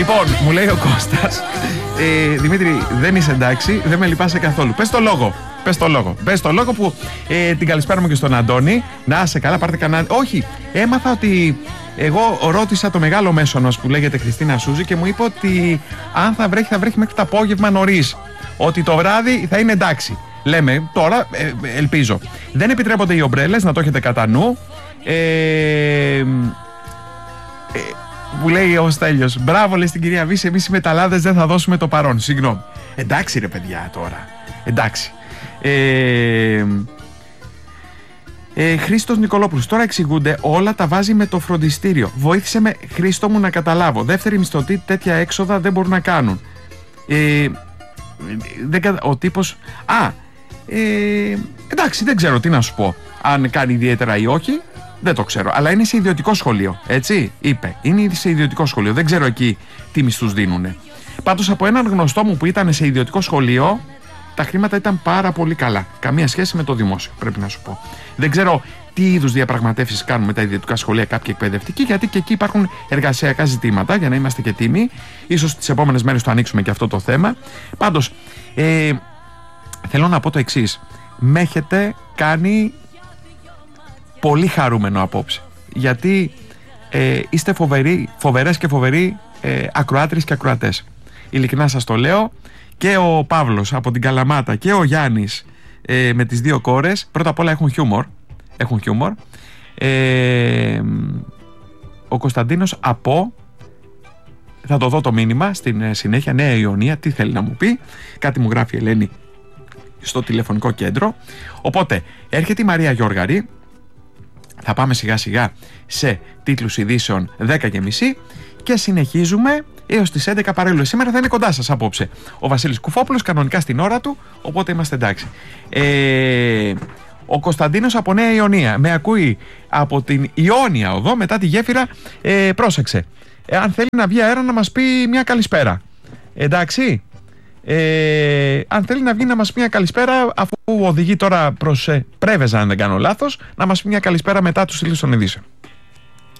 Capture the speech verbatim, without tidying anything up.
Λοιπόν, μου λέει ο Κώστας, ε, Δημήτρη, δεν είσαι εντάξει, δεν με λυπάσαι καθόλου. Πες το λόγο. Πες το λόγο. Πες το λόγο που ε, την καλησπέρα μου και στον Αντώνη. Να είσαι καλά, πάρτε κανένα. Όχι, έμαθα ότι εγώ ρώτησα το μεγάλο μέσονος που λέγεται Χριστίνα Σούζη και μου είπε ότι αν θα βρέχει, θα βρέχει μέχρι το απόγευμα νωρίς. Ότι το βράδυ θα είναι εντάξει. Λέμε τώρα, ε, ελπίζω. Δεν επιτρέπονται οι ομπρέλες, να το έχετε κατά νου. Ε, ε, που λέει ο Στέλιος, μπράβο, λέει στην κυρία Βύση, εμείς οι μεταλλάδες δεν θα δώσουμε το παρόν. Συγγνώμη. Εντάξει ρε παιδιά τώρα. Εντάξει. Ε, ε, Χρήστος Νικολόπουλος, τώρα εξηγούνται όλα, τα βάζει με το φροντιστήριο. Βοήθησε με, Χρήστο μου, να καταλάβω. Δεύτερη μισθωτή τέτοια έξοδα δεν μπορούν να κάνουν. Ε, δεν, ο τύπος. Α, ε, εντάξει, δεν ξέρω τι να σου πω. Αν κάνει ιδιαίτερα ή όχι, δεν το ξέρω. Αλλά είναι σε ιδιωτικό σχολείο, έτσι, είπε. Είναι σε ιδιωτικό σχολείο. Δεν ξέρω εκεί τι μισθούς δίνουνε. Πάντως από έναν γνωστό μου που ήταν σε ιδιωτικό σχολείο, τα χρήματα ήταν πάρα πολύ καλά. Καμία σχέση με το δημόσιο, πρέπει να σου πω. Δεν ξέρω τι είδους διαπραγματεύσεις κάνουν με τα ιδιωτικά σχολεία κάποιοι εκπαιδευτικοί, γιατί και εκεί υπάρχουν εργασιακά ζητήματα, για να είμαστε και τίμοι. Ίσως τις επόμενες μέρες το ανοίξουμε και αυτό το θέμα. Πάντως, ε, θέλω να πω το εξής. Με έχετε κάνει πολύ χαρούμενο απόψε. Γιατί ε, είστε φοβεροί, φοβερές και φοβεροί ε, ακροάτρες και ακροατές. Ειλικρινά σας το λέω. Και ο Παύλος από την Καλαμάτα και ο Γιάννης ε, με τις δύο κόρες, πρώτα απ' όλα έχουν χιούμορ. Έχουν χιούμορ. Ε, ο Κωνσταντίνος από, θα το δω το μήνυμα στην συνέχεια, Νέα Ιωνία, τι θέλει να μου πει. Κάτι μου γράφει η Ελένη στο τηλεφωνικό κέντρο. Οπότε έρχεται η Μαρία Γιώργαρη. Θα πάμε σιγά σιγά σε τίτλους ειδήσεων δέκα και μισή και συνεχίζουμε έως τις έντεκα παρέλου. Σήμερα θα είναι κοντά σας απόψε ο Βασίλης Κουφόπουλος, κανονικά στην ώρα του, οπότε είμαστε εντάξει. Ε, ο Κωνσταντίνος από Νέα Ιωνία με ακούει από την Ιόνια οδό μετά τη γέφυρα. Ε, πρόσεξε, ε, αν θέλει να βγει αέρα να μας πει μια καλησπέρα. Εντάξει, ε, αν θέλει να βγει να μας πει μια καλησπέρα, αφού οδηγεί τώρα προς ε, Πρέβεζα, αν δεν κάνω λάθος, να μας πει μια καλησπέρα μετά τους τίτλους των ειδήσεων.